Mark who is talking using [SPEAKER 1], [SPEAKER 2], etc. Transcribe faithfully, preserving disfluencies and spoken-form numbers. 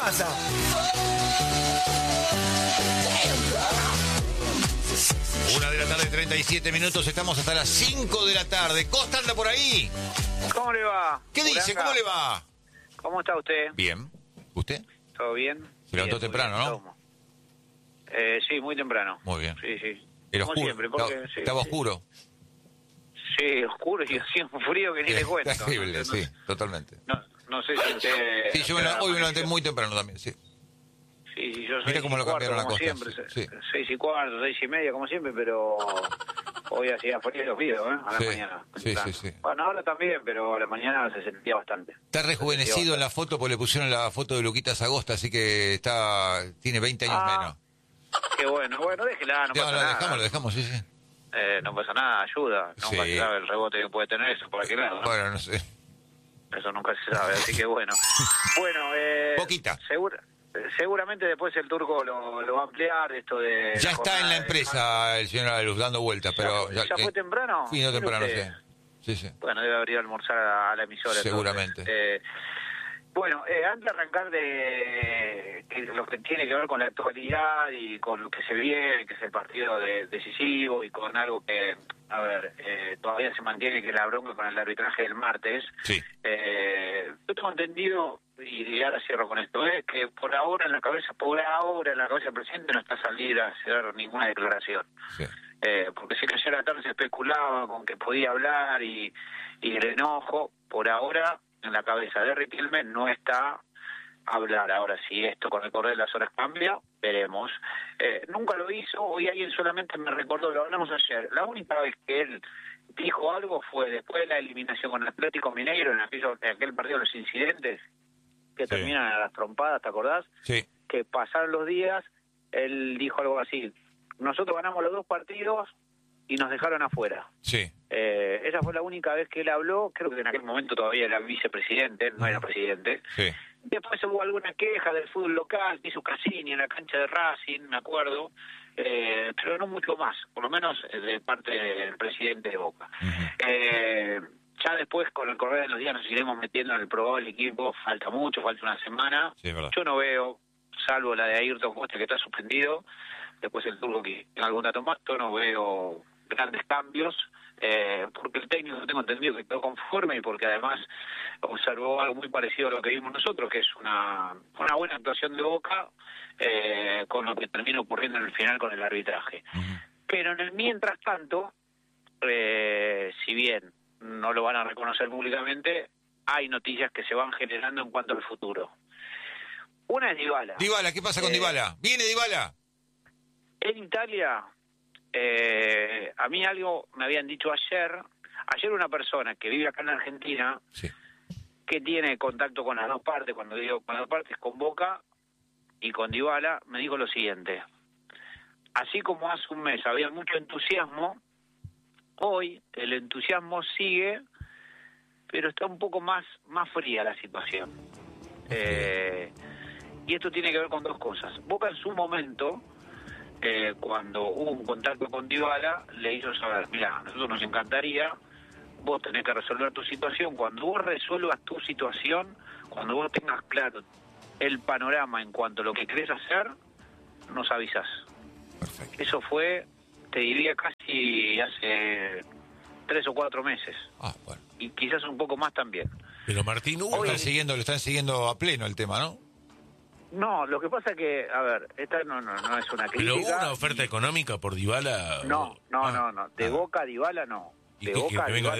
[SPEAKER 1] pasa?
[SPEAKER 2] Una de la tarde, treinta y siete minutos. Estamos hasta las cinco de la tarde. Costa anda por ahí.
[SPEAKER 3] ¿Cómo le va?
[SPEAKER 2] ¿Qué dice?
[SPEAKER 3] Uranga?
[SPEAKER 2] ¿Cómo le va?
[SPEAKER 3] ¿Cómo está usted?
[SPEAKER 2] Bien. ¿Usted?
[SPEAKER 3] ¿Todo bien?
[SPEAKER 2] Se levantó
[SPEAKER 3] Bien,
[SPEAKER 2] temprano,
[SPEAKER 3] bien,
[SPEAKER 2] ¿no?
[SPEAKER 3] ¿cómo? Eh, sí, muy temprano.
[SPEAKER 2] Muy bien.
[SPEAKER 3] Sí, sí.
[SPEAKER 2] Era
[SPEAKER 3] Como
[SPEAKER 2] oscuro.
[SPEAKER 3] siempre, porque,
[SPEAKER 2] Estaba,
[SPEAKER 3] sí,
[SPEAKER 2] estaba
[SPEAKER 3] sí.
[SPEAKER 2] oscuro.
[SPEAKER 3] Sí, oscuro y hacía un frío que ni le cuento.
[SPEAKER 2] Terrible,
[SPEAKER 3] no,
[SPEAKER 2] sí,
[SPEAKER 3] no,
[SPEAKER 2] totalmente.
[SPEAKER 3] No, no sé si usted...
[SPEAKER 2] Sí, yo me, la- hoy me levanté muy temprano también, sí.
[SPEAKER 3] Sí, sí, yo
[SPEAKER 2] Mira
[SPEAKER 3] seis
[SPEAKER 2] cómo
[SPEAKER 3] y
[SPEAKER 2] lo
[SPEAKER 3] cuarto,
[SPEAKER 2] cambiaron la
[SPEAKER 3] como
[SPEAKER 2] costa,
[SPEAKER 3] siempre.
[SPEAKER 2] sí,
[SPEAKER 3] se-
[SPEAKER 2] sí.
[SPEAKER 3] Seis y cuarto, seis y media, como siempre, pero hoy hacía frío y frío, ¿eh? A la
[SPEAKER 2] Sí,
[SPEAKER 3] mañana.
[SPEAKER 2] sí,
[SPEAKER 3] temprano.
[SPEAKER 2] sí, sí.
[SPEAKER 3] Bueno, ahora también, pero a la mañana se sentía bastante.
[SPEAKER 2] Está rejuvenecido en la foto porque le pusieron la foto de Luquitas Agosta, así que está tiene veinte años
[SPEAKER 3] Ah,
[SPEAKER 2] menos.
[SPEAKER 3] Qué bueno, bueno, déjela, no
[SPEAKER 2] Ya,
[SPEAKER 3] pasa
[SPEAKER 2] lo
[SPEAKER 3] nada.
[SPEAKER 2] dejamos, lo dejamos, sí, sí.
[SPEAKER 3] Eh, no pasa nada, ayuda. Nunca
[SPEAKER 2] Sí.
[SPEAKER 3] se sabe el rebote que puede tener eso por aquel lado, ¿no?
[SPEAKER 2] Bueno, no sé.
[SPEAKER 3] Eso nunca se sabe, así que bueno. Bueno, eh,
[SPEAKER 2] Poquita.
[SPEAKER 3] segura- seguramente después el turco lo, lo va a ampliar, esto de...
[SPEAKER 2] Ya está en la
[SPEAKER 3] jornada de-
[SPEAKER 2] empresa el señor Aluz dando vueltas,
[SPEAKER 3] ¿Ya
[SPEAKER 2] pero...
[SPEAKER 3] fue- ya fue temprano?
[SPEAKER 2] Vino
[SPEAKER 3] Mire
[SPEAKER 2] temprano,
[SPEAKER 3] usted.
[SPEAKER 2] sí. Sí, sí.
[SPEAKER 3] Bueno, debe haber ido a almorzar a, a la emisora.
[SPEAKER 2] Seguramente.
[SPEAKER 3] entonces. Eh, bueno, eh, antes de arrancar de que lo que tiene que ver con la actualidad y con lo que se viene, que es el partido de, decisivo y con algo que, a ver, eh, todavía se mantiene, que es la bronca con el arbitraje del martes.
[SPEAKER 2] Sí.
[SPEAKER 3] Eh, yo tengo entendido, y ahora cierro con esto, es que por ahora en la cabeza, por ahora en la cabeza del presidente no está salir a hacer ninguna declaración.
[SPEAKER 2] Sí.
[SPEAKER 3] Eh, porque sé que ayer a la tarde se especulaba con que podía hablar y, y el enojo, por ahora en la cabeza de Riquelme no está hablar. Ahora, si esto con el correr de las horas cambia, veremos. Eh, nunca lo hizo, hoy alguien solamente me recordó, lo hablamos ayer, la única vez que él dijo algo fue después de la eliminación con Atlético Mineiro, en, aquello, en aquel partido de los incidentes que
[SPEAKER 2] Sí.
[SPEAKER 3] terminan a las trompadas, ¿te acordás?
[SPEAKER 2] Sí.
[SPEAKER 3] Que pasaron los días, él dijo algo así: nosotros ganamos los dos partidos y nos dejaron afuera.
[SPEAKER 2] Sí.
[SPEAKER 3] Eh, esa fue la única vez que él habló, creo que en aquel momento todavía era vicepresidente, no era presidente.
[SPEAKER 2] Sí.
[SPEAKER 3] Después hubo alguna queja del fútbol local, que hizo Cassini en la cancha de Racing, me acuerdo, eh, pero no mucho más, por lo menos eh, de parte del presidente de Boca.
[SPEAKER 2] Ujú.
[SPEAKER 3] Eh, ya después, con el correr de los días, nos iremos metiendo en el probable equipo, falta mucho, falta una semana.
[SPEAKER 2] Sí, es verdad.
[SPEAKER 3] Yo no veo, salvo la de Ayrton Costa, que está suspendido, después el turco que en algún dato más, yo no veo grandes cambios, eh, porque el técnico, tengo entendido, que quedó conforme y porque además observó algo muy parecido a lo que vimos nosotros, que es una, una buena actuación de Boca, eh, con lo que termina ocurriendo en el final con el arbitraje.
[SPEAKER 2] Ujú.
[SPEAKER 3] Pero en el mientras tanto, eh, si bien no lo van a reconocer públicamente, hay noticias que se van generando en cuanto al futuro. Una es Dybala.
[SPEAKER 2] Dybala, ¿qué pasa con
[SPEAKER 3] Eh,
[SPEAKER 2] Dybala? ¿Viene Dybala?
[SPEAKER 3] En Italia, eh, a mí algo me habían dicho ayer, ayer una persona que vive acá en Argentina,
[SPEAKER 2] Sí.
[SPEAKER 3] que tiene contacto con las dos partes, cuando digo con las dos partes, con Boca y con Dybala, me dijo lo siguiente: así como hace un mes había mucho entusiasmo, hoy el entusiasmo sigue, pero está un poco más, más fría la situación. Eh, y esto tiene que ver con dos cosas. Boca en su momento, eh, cuando hubo un contacto con Dybala, le hizo saber: mira, a nosotros nos encantaría, vos tenés que resolver tu situación. Cuando vos resuelvas tu situación, cuando vos tengas claro el panorama en cuanto a lo que querés hacer, nos avisás.
[SPEAKER 2] Perfecto.
[SPEAKER 3] Eso fue, te diría, casi hace tres o cuatro meses.
[SPEAKER 2] Ah, bueno.
[SPEAKER 3] Y quizás un poco más también.
[SPEAKER 4] Pero Martín, hubo
[SPEAKER 2] Lo
[SPEAKER 3] Hoy-
[SPEAKER 2] están siguiendo, lo están siguiendo a pleno el tema, ¿no?
[SPEAKER 3] No, lo que pasa es que, a ver, esta no, no, no es una crítica.
[SPEAKER 4] pero hubo una oferta económica por Dybala.
[SPEAKER 3] No, no,
[SPEAKER 4] Ah,
[SPEAKER 3] no, no. De
[SPEAKER 4] ah.
[SPEAKER 3] Boca a Dybala no.
[SPEAKER 4] ¿Y
[SPEAKER 3] De
[SPEAKER 4] qué-
[SPEAKER 3] Boca
[SPEAKER 4] que
[SPEAKER 3] a
[SPEAKER 4] venga
[SPEAKER 3] Dybala